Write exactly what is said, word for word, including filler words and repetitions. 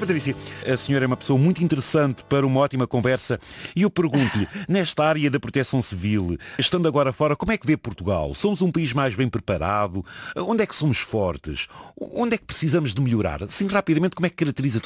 Patrícia, a senhora é uma pessoa muito interessante para uma ótima conversa e eu pergunto-lhe, nesta área da proteção civil, estando agora fora, como é que vê Portugal? Somos um país mais bem preparado? Onde é que somos fortes? Onde é que precisamos de melhorar? Sim, rapidamente, como é que caracteriza